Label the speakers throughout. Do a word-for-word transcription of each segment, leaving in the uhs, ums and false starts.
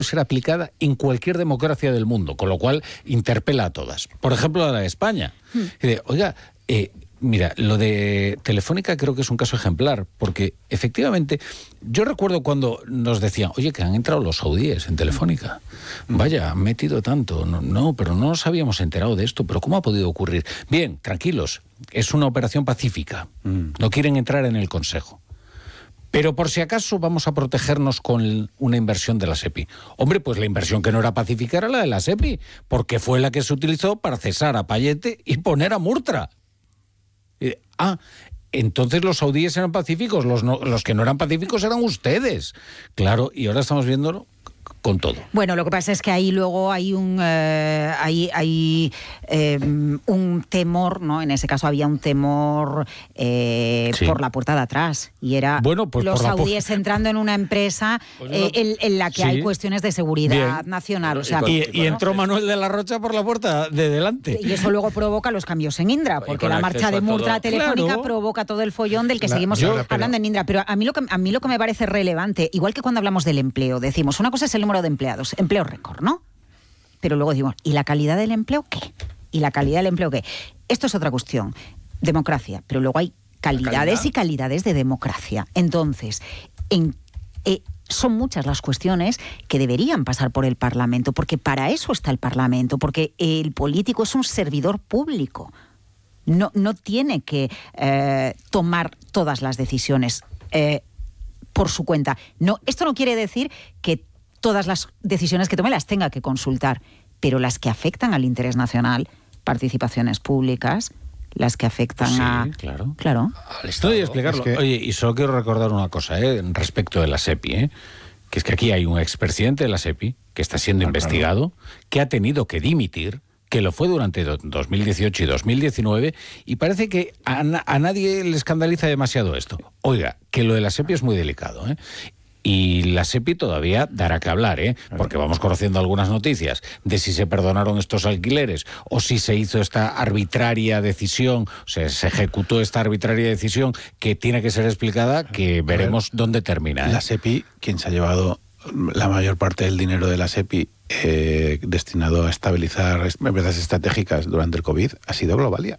Speaker 1: ser aplicada en cualquier democracia del mundo, con lo cual interpela a todas. Por ejemplo, a la de España. Hmm. Dice, oiga, eh, mira, lo de Telefónica creo que es un caso ejemplar, porque efectivamente, yo recuerdo cuando nos decían, oye, que han entrado los saudíes en Telefónica. Vaya, han metido tanto. No, no, pero no nos habíamos enterado de esto. ¿Pero cómo ha podido ocurrir? Bien, tranquilos, es una operación pacífica. Mm. No quieren entrar en el Consejo. Pero por si acaso vamos a protegernos con una inversión de la SEPI. Hombre, pues la inversión que no era pacífica era la de la SEPI, porque fue la que se utilizó para cesar a Payete y poner a Murtra. Eh, ah, entonces los saudíes eran pacíficos, los, no, los que no eran pacíficos eran ustedes. Claro, y ahora estamos viéndolo con todo.
Speaker 2: Bueno, lo que pasa es que ahí luego hay un eh, hay, hay eh, un temor, ¿no? En ese caso había un temor eh, sí. por la puerta de atrás, y era
Speaker 1: bueno, pues
Speaker 2: los saudíes
Speaker 1: por...
Speaker 2: entrando en una empresa pues eh, en, en la que sí. hay cuestiones de seguridad Bien. nacional. O sea,
Speaker 1: y,
Speaker 2: y,
Speaker 1: y bueno, entró Manuel de la Rocha por la puerta de delante.
Speaker 2: Y eso luego provoca los cambios en Indra, porque la marcha de Murtra a Telefónica claro. provoca todo el follón del que la, seguimos yo, hablando pero... en Indra. Pero a mí, lo que, a mí lo que me parece relevante, igual que cuando hablamos del empleo, decimos, una cosa es el número de empleados, empleo récord, ¿no? Pero luego decimos, ¿y la calidad del empleo qué? ¿Y la calidad del empleo qué? Esto es otra cuestión. Democracia, pero luego hay calidades calidad. y calidades de democracia. Entonces, en, eh, son muchas las cuestiones que deberían pasar por el Parlamento, porque para eso está el Parlamento, porque el político es un servidor público. No, no tiene que eh, tomar todas las decisiones eh, por su cuenta. No, esto no quiere decir que todas las decisiones que tome las tenga que consultar, pero las que afectan al interés nacional, participaciones públicas, las que afectan
Speaker 1: sí,
Speaker 2: a...
Speaker 1: claro.
Speaker 2: Claro.
Speaker 1: Estoy a explicarlo. Es que... Oye, y solo quiero recordar una cosa, ¿eh? Respecto de la SEPI, ¿eh? Que es que aquí hay un expresidente de la SEPI que está siendo ah, investigado, claro. que ha tenido que dimitir, que lo fue durante dos mil dieciocho y dos mil diecinueve, y parece que a, a nadie le escandaliza demasiado esto. Oiga, que lo de la SEPI es muy delicado, ¿eh? Y la SEPI todavía dará que hablar, ¿eh? Porque vamos conociendo algunas noticias de si se perdonaron estos alquileres o si se hizo esta arbitraria decisión, o sea, se ejecutó esta arbitraria decisión que tiene que ser explicada, que veremos dónde termina, ¿eh?
Speaker 3: La SEPI, quien se ha llevado la mayor parte del dinero de la SEPI eh, destinado a estabilizar empresas estratégicas durante el COVID, ha sido Globalia.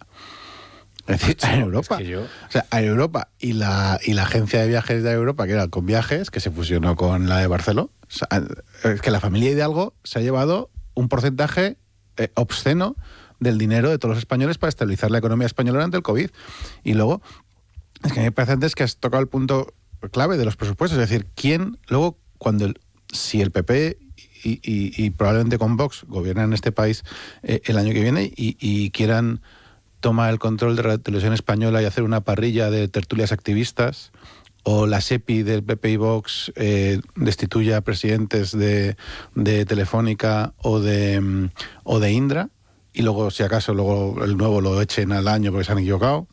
Speaker 3: Es decir, a Europa. Es que yo... O sea, a Europa y la, y la agencia de viajes de Europa, que era Con Viajes, que se fusionó con la de Barceló, o sea, es que la familia Hidalgo se ha llevado un porcentaje eh, obsceno del dinero de todos los españoles para estabilizar la economía española durante el COVID. Y luego, es que me parece antes que has tocado el punto clave de los presupuestos, es decir, ¿quién luego, cuando el, si el P P y, y, y probablemente con Vox gobiernan este país eh, el año que viene y, y quieran toma el control de la televisión española y hacer una parrilla de tertulias activistas, o la SEPI del P P y Vox eh, destituya a presidentes de, de Telefónica o de, o de Indra, y luego, si acaso, luego el nuevo lo echen al año porque se han equivocado,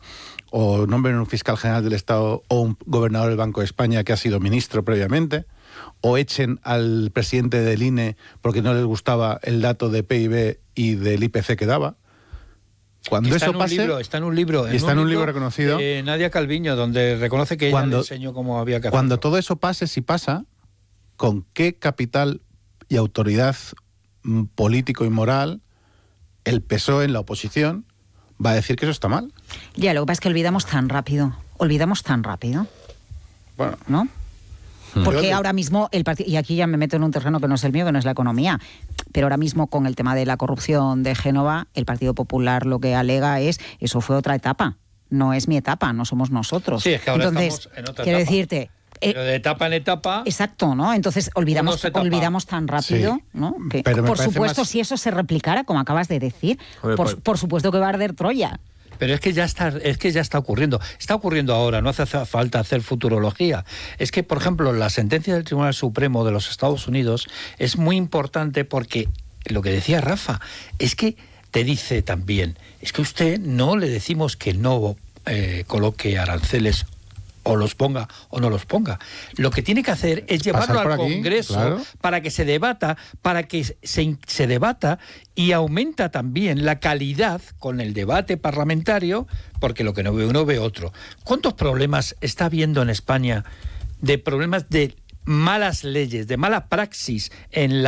Speaker 3: o nombren un fiscal general del Estado o un gobernador del Banco de España que ha sido ministro previamente, o echen al presidente del I N E porque no les gustaba el dato de P I B y del I P C que daba. Cuando
Speaker 4: está
Speaker 3: eso
Speaker 4: en
Speaker 3: pase,
Speaker 4: libro, está en un libro,
Speaker 3: en está en un libro, libro reconocido.
Speaker 4: Eh, Nadia Calviño, donde reconoce que
Speaker 3: cuando,
Speaker 4: ella le enseñó cómo había que hacerlo.
Speaker 3: Cuando todo eso pase, si pasa, ¿con qué capital y autoridad político y moral el P S O E en la oposición va a decir que eso está mal?
Speaker 2: Ya, lo que pasa es que olvidamos tan rápido, olvidamos tan rápido,
Speaker 3: bueno,
Speaker 2: ¿no? Porque ahora mismo el partido, y aquí ya me meto en un terreno que no es el mío, que no es la economía, pero ahora mismo con el tema de la corrupción de Génova, el Partido Popular lo que alega es, eso fue otra etapa, no es mi etapa, no somos nosotros.
Speaker 4: Sí, es que ahora
Speaker 2: Entonces,
Speaker 4: estamos en otra
Speaker 2: quiero
Speaker 4: etapa.
Speaker 2: decirte... Eh,
Speaker 4: pero de etapa en etapa...
Speaker 2: Exacto, ¿no? Entonces olvidamos, olvidamos tan rápido, sí, ¿no? Que, por supuesto, más... si eso se replicara, como acabas de decir, Oye, por, pues... por supuesto que va a arder Troya.
Speaker 4: Pero es que ya está, es que ya está ocurriendo. Está ocurriendo ahora, no hace falta hacer futurología. Es que, por ejemplo, la sentencia del Tribunal Supremo de los Estados Unidos es muy importante porque, lo que decía Rafa, es que te dice también, es que usted no le decimos que no eh, coloque aranceles o los ponga o no los ponga. Lo que tiene que hacer es llevarlo al aquí, Congreso, claro, para que se debata, para que se, se debata y aumenta también la calidad con el debate parlamentario, porque lo que no ve uno ve otro. ¿Cuántos problemas está habiendo en España de problemas de malas leyes, de mala praxis en la